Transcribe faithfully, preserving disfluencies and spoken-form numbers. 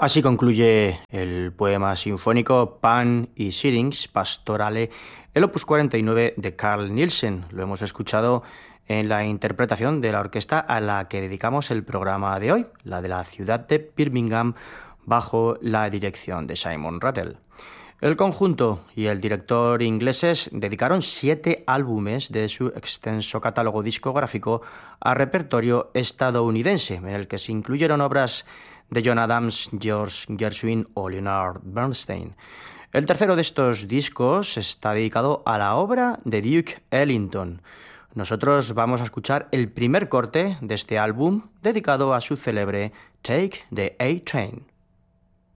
Así concluye el poema sinfónico Pan y Syrinx Pastorale, el opus cuarenta y nueve de Carl Nielsen. Lo hemos escuchado en la interpretación de la orquesta a la que dedicamos el programa de hoy, la de la ciudad de Birmingham, bajo la dirección de Simon Rattle. El conjunto y el director ingleses dedicaron siete álbumes de su extenso catálogo discográfico a repertorio estadounidense, en el que se incluyeron obras de John Adams, George Gershwin o Leonard Bernstein. El tercero de estos discos está dedicado a la obra de Duke Ellington. Nosotros vamos a escuchar el primer corte de este álbum dedicado a su célebre Take the A-Train.